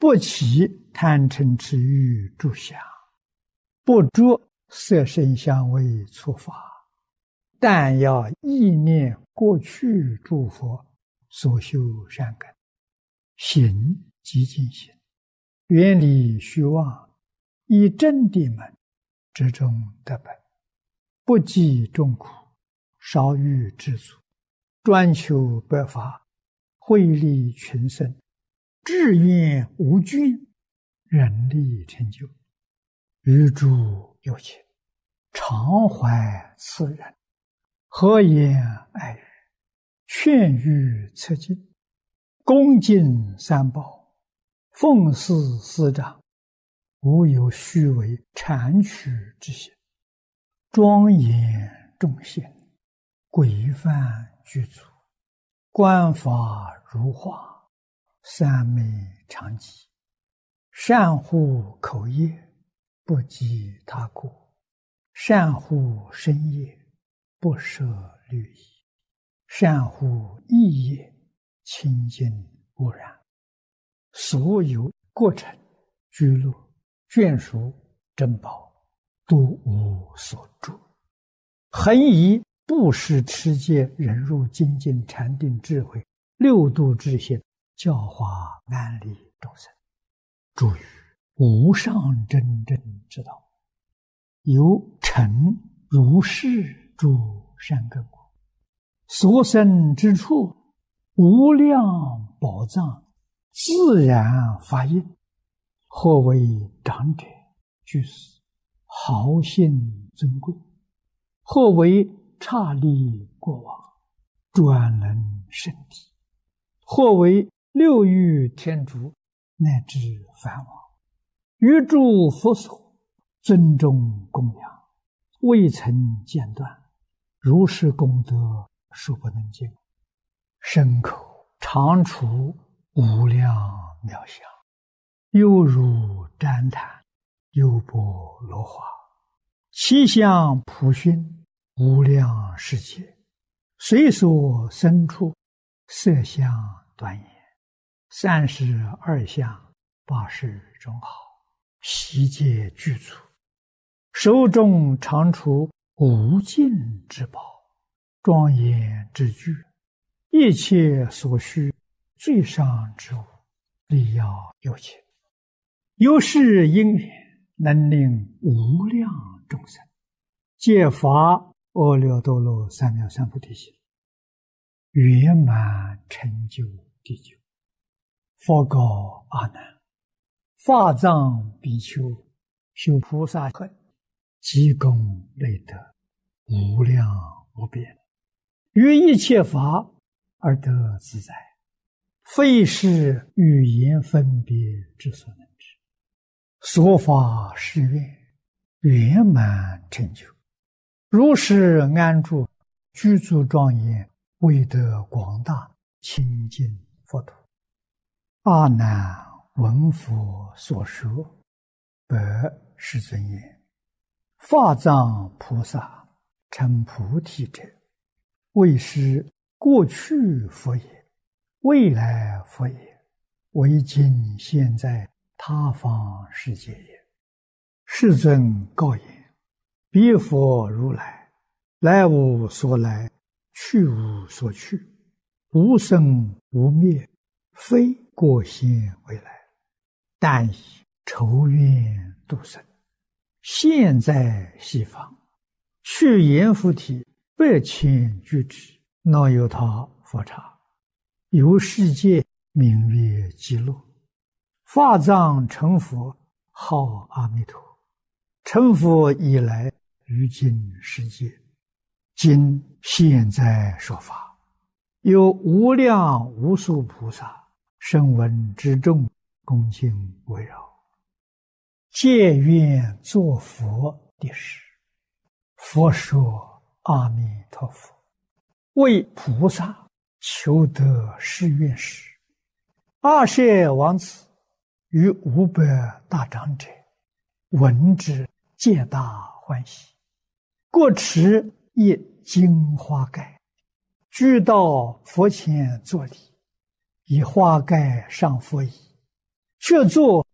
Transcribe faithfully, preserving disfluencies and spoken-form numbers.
不起贪嗔痴欲诸想，不着色声香味触法，但要意念过去诸佛所修善根，行极尽行，远离虚妄，以真谛门之中得本，不计众苦，少欲知足，专求百法，惠利群生，志愿无倦，人力成就，与诸有情，常怀慈仁，和颜爱语，劝喻策进，恭敬三宝，奉事师长，无有虚伪谄曲之心，庄严众贤，规范具足，观法如画，三昧常寂，善护口业，不及他过，善护身业，不舍律仪，善护意业，清净无染，所有过程居乐眷属珍宝，都无所著，恒以布施持戒忍辱精进禅定智慧六度之心，教化安利众生，助于无上真正之道，由成如是诸善根果，所生之处无量宝藏自然发应，或为长者居士豪信尊贵，或为刹利过往专能圣体，或为六欲天竺乃至梵王，于诸佛所尊重供养，未曾间断，如是功德数不能尽，身口常处无量妙相，犹如旃檀，优波罗花，其相普熏无量世界，随所生处，色相端严，三十二相，八十种好，悉皆具足，手中常处无尽之宝，庄严之具，一切所需最上之物，力要有情，由是因缘，能令无量众生皆发阿耨多罗三藐三菩提心，圆满成就地久。佛告阿难：法藏比丘修菩萨恨，积功累德，无量无边，于一切法而得自在，非是语言分别之所能知。说法是愿，圆满成就，如是安住，居住庄严，为得广大清净佛土。阿难闻佛所说，白世尊言：法藏菩萨成菩提者，为是过去佛也，未来佛也，为今现在他方世界也。世尊告言：彼佛如来，来无所来，去无所去，无生无灭，非过现未来，但以仇怨度生，现在西方，去阎浮提百千俱胝，若有他佛刹，由世界名曰极乐。法藏成佛，号阿弥陀。成佛以来，于今世界，今现在说法，有无量无数菩萨声闻之众，恭敬围绕，皆愿作佛的事。佛说阿弥陀佛，为菩萨求得誓愿时，阿舍王子与五百大长者闻之，皆大欢喜，各持一金花盖，俱到佛前作礼，以花盖上佛椅， 学做